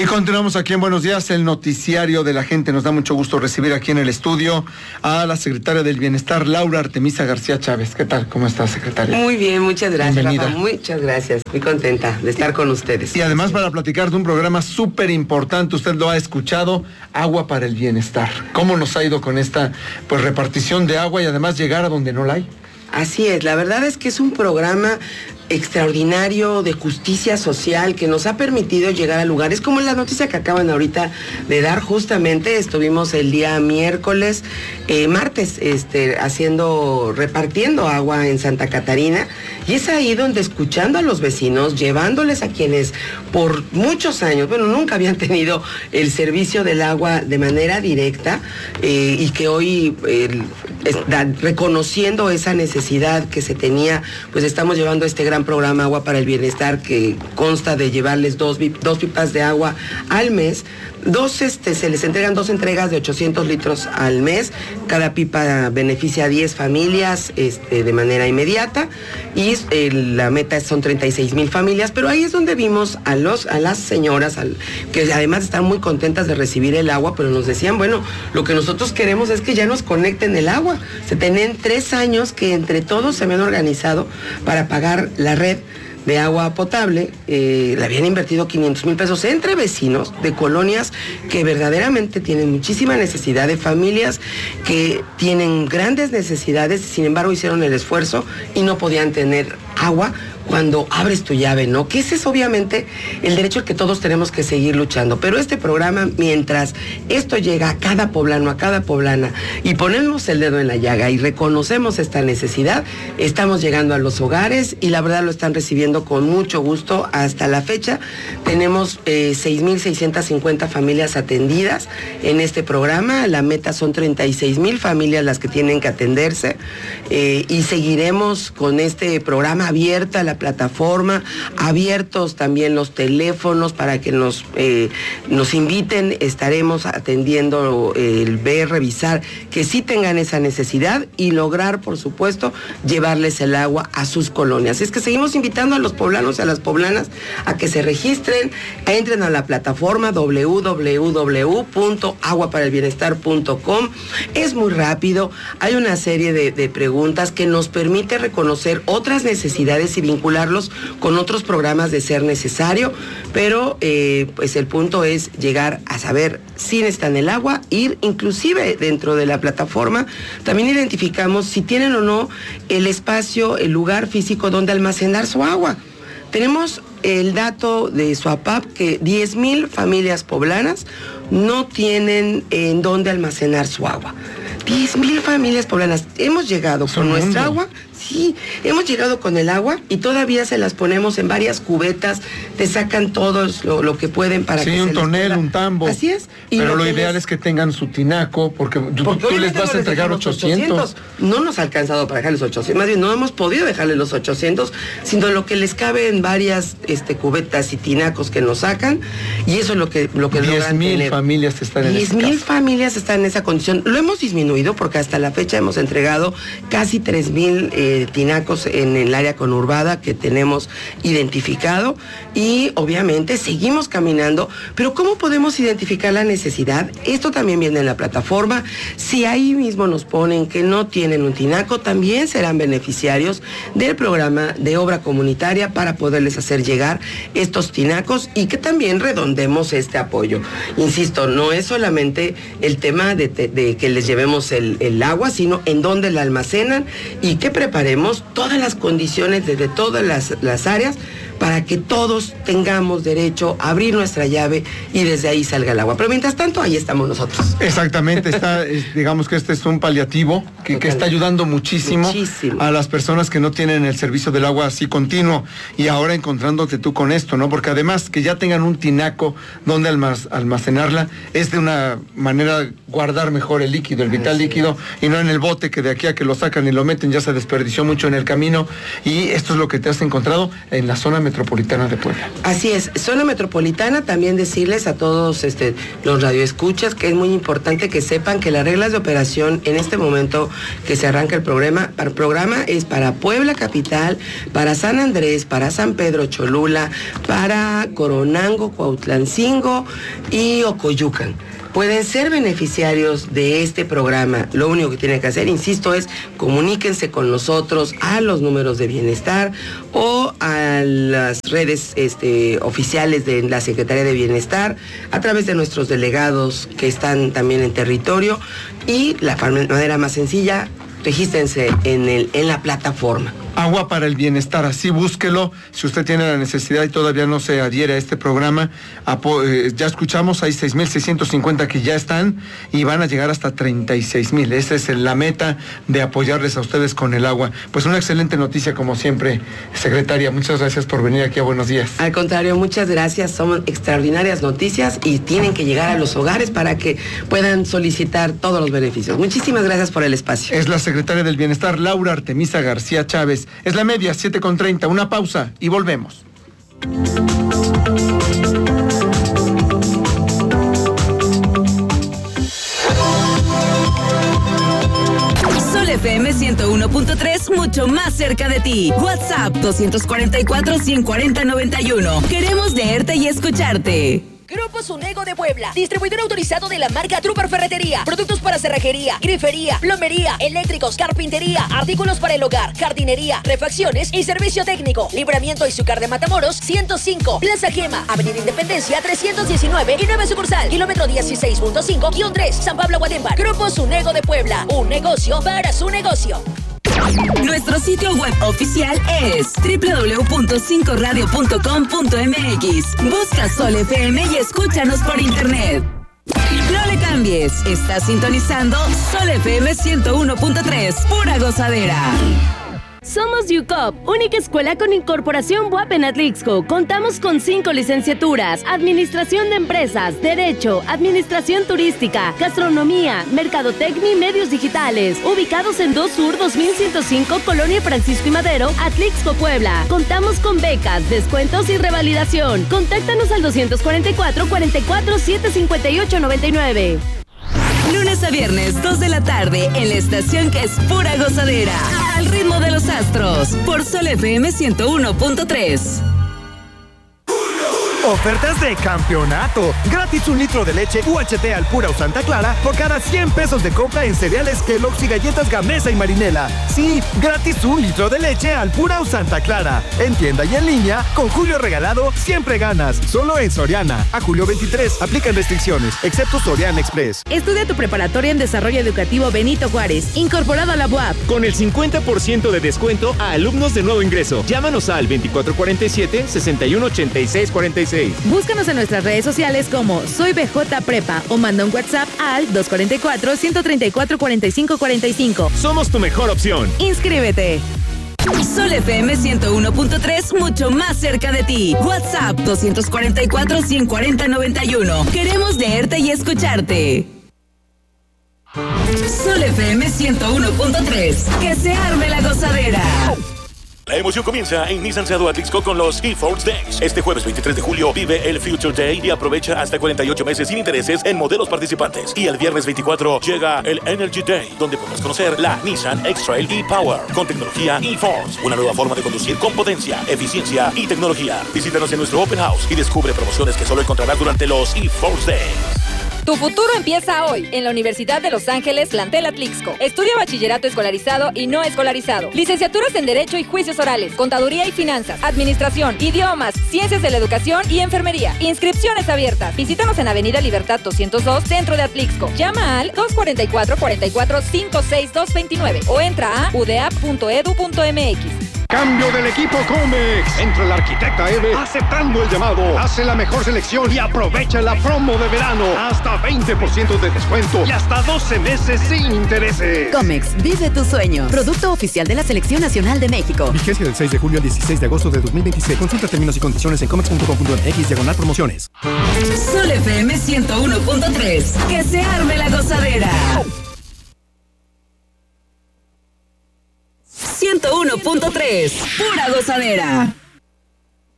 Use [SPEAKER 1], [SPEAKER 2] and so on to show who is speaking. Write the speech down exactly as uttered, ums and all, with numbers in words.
[SPEAKER 1] Y continuamos aquí en Buenos Días, el noticiario de la gente. Nos da mucho gusto recibir aquí en el estudio a la secretaria del Bienestar, Laura Artemisa García Chávez. ¿Qué tal? ¿Cómo estás, secretaria?
[SPEAKER 2] Muy bien, muchas gracias,
[SPEAKER 1] Bienvenida.
[SPEAKER 2] Rafa. Muchas gracias. Muy contenta de estar con ustedes.
[SPEAKER 1] Y además para platicar de un programa súper importante, usted lo ha escuchado, Agua para el Bienestar. ¿Cómo nos ha ido con esta pues repartición de agua y además llegar a donde no la hay?
[SPEAKER 2] Así es, la verdad es que es un programa extraordinario de justicia social que nos ha permitido llegar a lugares como la noticia que acaban ahorita de dar. Justamente estuvimos el día miércoles, eh, martes, este, haciendo, repartiendo agua en Santa Catarina, y es ahí donde, escuchando a los vecinos, llevándoles a quienes por muchos años, bueno, nunca habían tenido el servicio del agua de manera directa, eh, y que hoy eh, está reconociendo esa necesidad que se tenía, pues estamos llevando este gran programa Agua para el Bienestar, que consta de llevarles dos, dos pipas de agua al mes. Dos, este, se les entregan dos entregas de ochocientos litros al mes. Cada pipa beneficia a diez familias este, de manera inmediata, y eh, la meta son treinta y seis mil familias. Pero ahí es donde vimos a, los, a las señoras, al, que además están muy contentas de recibir el agua, pero nos decían, bueno, lo que nosotros queremos es que ya nos conecten el agua. Se tienen tres años que entre todos se habían organizado para pagar la red de agua potable. Eh, le habían invertido quinientos mil pesos entre vecinos de colonias que verdaderamente tienen muchísima necesidad, de familias que tienen grandes necesidades, sin embargo hicieron el esfuerzo y no podían tener agua cuando abres tu llave, ¿no? Que ese es obviamente el derecho al que todos tenemos que seguir luchando. Pero este programa, mientras esto llega a cada poblano, a cada poblana, y ponemos el dedo en la llaga y reconocemos esta necesidad, estamos llegando a los hogares y la verdad lo están recibiendo con mucho gusto. Hasta la fecha tenemos eh, seis mil seiscientas cincuenta familias atendidas en este programa. La meta son treinta y seis mil familias las que tienen que atenderse, eh, y seguiremos con este programa abierta la plataforma, abiertos también los teléfonos para que nos, eh, nos inviten. Estaremos atendiendo el ver, revisar que sí tengan esa necesidad y lograr, por supuesto, llevarles el agua a sus colonias. Es que seguimos invitando a los poblanos y a las poblanas a que se registren, entren a la plataforma doble u doble u doble u punto agua para el bienestar punto com. Es muy rápido, hay una serie de, de preguntas que nos permite reconocer otras necesidades y vincularlos con otros programas de ser necesario, pero eh, pues el punto es llegar a saber si necesitan el agua, ir inclusive dentro de la plataforma, también identificamos si tienen o no el espacio, el lugar físico donde almacenar su agua. Tenemos el dato de SUAPAP que diez mil familias poblanas no tienen en dónde almacenar su agua. diez mil familias poblanas. Hemos llegado con nuestra agua, sí, hemos llegado con el agua y todavía se las ponemos en varias cubetas, te sacan todos lo, lo que pueden para
[SPEAKER 1] sí,
[SPEAKER 2] que
[SPEAKER 1] un
[SPEAKER 2] se
[SPEAKER 1] tonel,
[SPEAKER 2] les...
[SPEAKER 1] un tambo.
[SPEAKER 2] Así es.
[SPEAKER 1] Y pero lo,
[SPEAKER 2] lo
[SPEAKER 1] ideal
[SPEAKER 2] les...
[SPEAKER 1] es que tengan su tinaco, porque, porque tú les vas no a entregar ochocientos.
[SPEAKER 2] No nos ha alcanzado para dejarles ochocientos, más bien no hemos podido dejarles los ochocientos, sino lo que les cabe en varias este, cubetas y tinacos que nos sacan, y eso es lo que, lo que logran tener.
[SPEAKER 1] diez mil familias están en esa
[SPEAKER 2] diez mil familias están en esa condición. Lo hemos disminuido porque hasta la fecha hemos entregado casi tres mil eh, tinacos en el área conurbada que tenemos identificado, y obviamente seguimos caminando. Pero ¿cómo podemos identificar la necesidad? Esto también viene en la plataforma. Si ahí mismo nos ponen que no tienen un tinaco, también serán beneficiarios del programa de obra comunitaria para poderles hacer llegar estos tinacos y que también redondemos este apoyo. Insisto, no es solamente el tema de, de, de que les llevemos el, el agua, sino en dónde la almacenan y que preparemos todas las condiciones desde todas las, las áreas para que todos tengamos derecho a abrir nuestra llave y desde ahí salga el agua. Pero mientras tanto, ahí estamos nosotros.
[SPEAKER 1] Exactamente, está, es, digamos que este es un paliativo que, que está ayudando muchísimo, muchísimo a las personas que no tienen el servicio del agua así continuo, y ahora encontrándote tú con esto, ¿no? Porque además que ya tengan un tinaco donde almacenarla, es de una manera guardar mejor el líquido, el vital líquido, y no en el bote que de aquí a que lo sacan y lo meten ya se desperdició mucho en el camino, y esto es lo que te has encontrado en la zona metropolitana de Puebla.
[SPEAKER 2] Así es, zona metropolitana. También decirles a todos este, los radioescuchas que es muy importante que sepan que las reglas de operación en este momento que se arranca el programa. El programa es para Puebla Capital, para San Andrés, para San Pedro Cholula, para Coronango, Cuautlancingo y Ocoyucan. Pueden ser beneficiarios de este programa. Lo único que tienen que hacer, insisto, es comuníquense con nosotros a los números de bienestar o a las redes este, oficiales de la Secretaría de Bienestar, a través de nuestros delegados que están también en territorio, y la manera más sencilla, regístrense en, el, en la plataforma.
[SPEAKER 1] Agua para el Bienestar, así búsquelo. Si usted tiene la necesidad y todavía no se adhiere a este programa, apo- eh, ya escuchamos, hay seis mil seiscientos cincuenta que ya están y van a llegar hasta treinta y seis mil. Esa es la meta de apoyarles a ustedes con el agua. Pues una excelente noticia como siempre, secretaria. Muchas gracias por venir aquí a Buenos Días.
[SPEAKER 2] Al contrario, muchas gracias. Son extraordinarias noticias y tienen que llegar a los hogares para que puedan solicitar todos los beneficios. Muchísimas gracias por el espacio.
[SPEAKER 1] Es la secretaria del Bienestar, Laura Artemisa García Chávez. Es la media, siete con treinta. Una pausa y volvemos.
[SPEAKER 3] Sol F M ciento uno punto tres, mucho más cerca de ti. WhatsApp dos cuatro cuatro, uno cinco cero cero nueve uno. Queremos leerte y escucharte.
[SPEAKER 4] Grupo Sunego de Puebla, distribuidor autorizado de la marca Trooper Ferretería. Productos para cerrajería, grifería, plomería, eléctricos, carpintería, artículos para el hogar, jardinería, refacciones y servicio técnico. Libramiento Izúcar de Matamoros, ciento cinco. Plaza Gema, Avenida Independencia, trescientos diecinueve y nueva sucursal. Kilómetro dieciséis punto cinco guión tres, San Pablo, Guatemala. Grupo Sunego de Puebla, un negocio para su negocio.
[SPEAKER 3] Nuestro sitio web oficial es doble u doble u doble u punto cinco radio punto com punto m x. Busca Sol F M y escúchanos por internet. No le cambies, estás sintonizando Sol F M ciento uno punto tres, pura gozadera.
[SPEAKER 5] Somos UCOP, única escuela con incorporación B U A P en Atlixco. Contamos con cinco licenciaturas: Administración de Empresas, Derecho, Administración Turística, Gastronomía, Mercadotecnia y Medios Digitales. Ubicados en dos Sur dos mil ciento cinco, Colonia Francisco y Madero, Atlixco, Puebla. Contamos con becas, descuentos y revalidación. Contáctanos al dos cuatro cuatro, cuarenta y cuatro, setecientos cincuenta y ocho noventa y nueve.
[SPEAKER 3] Lunes a viernes, dos de la tarde, en la estación que es pura gozadera. Al ritmo de los astros, por Sol F M ciento uno punto tres.
[SPEAKER 6] Ofertas de campeonato. Gratis un litro de leche U H T Alpura o Santa Clara por cada cien pesos de compra en cereales Kellogg's y galletas Gamesa y Marinela. Sí, gratis un litro de leche Alpura o Santa Clara. En tienda y en línea, con Julio Regalado, siempre ganas. Solo en Soriana. A julio veintitrés, aplican restricciones, excepto Soriana Express.
[SPEAKER 5] Estudia tu preparatoria en Desarrollo Educativo Benito Juárez, incorporado a la B U A P.
[SPEAKER 7] Con el cincuenta por ciento de descuento a alumnos de nuevo ingreso. Llámanos al veinticuatro cuarenta y siete, sesenta y uno ochenta y seis cuarenta y seis.
[SPEAKER 5] Búscanos en nuestras redes sociales como Soy B J Prepa o manda un WhatsApp al dos cuatro cuatro, uno tres cuatro, cuatro cinco cuatro cinco.
[SPEAKER 7] Somos tu mejor opción.
[SPEAKER 5] Inscríbete.
[SPEAKER 3] Sol F M ciento uno punto tres, mucho más cerca de ti. WhatsApp dos cuatro cuatro, uno cinco cero cero nueve uno. Queremos leerte y escucharte. Sol F M ciento uno punto tres. Que se arme la gozadera.
[SPEAKER 8] La emoción comienza en Nissan Seado Atlixco con los eForce Days. Este jueves veintitrés de julio vive el Future Day y aprovecha hasta cuarenta y ocho meses sin intereses en modelos participantes. Y el viernes veinticuatro llega el Energy Day, donde podrás conocer la Nissan X-Trail e-Power con tecnología eForce, una nueva forma de conducir con potencia, eficiencia y tecnología. Visítanos en nuestro Open House y descubre promociones que solo encontrarás durante los eForce Days.
[SPEAKER 9] Tu futuro empieza hoy en la Universidad de Los Ángeles, plantel Atlixco. Estudia bachillerato escolarizado y no escolarizado. Licenciaturas en Derecho y Juicios Orales, Contaduría y Finanzas, Administración, Idiomas, Ciencias de la Educación y Enfermería. Inscripciones abiertas. Visítanos en Avenida Libertad doscientos dos, Centro de Atlixco. Llama al dos cuatro cuatro, cuatro cuatro cinco seis dos dos nueve o entra a u d a p punto e d u punto m x.
[SPEAKER 10] Cambio del equipo Comex. Entra la arquitecta Eve aceptando el llamado. Hace la mejor selección y aprovecha la promo de verano. Hasta veinte por ciento de descuento y hasta doce meses sin intereses.
[SPEAKER 11] Comex, vive tu sueño. Producto oficial de la Selección Nacional de México.
[SPEAKER 6] Vigencia del seis de julio al dieciséis de agosto de dos mil veintiséis. Consulta términos y condiciones en comex punto com punto m x diagonal promociones.
[SPEAKER 3] Sol F M ciento uno punto tres. Que se arme la gozadera. ciento uno punto tres. Pura gozadera.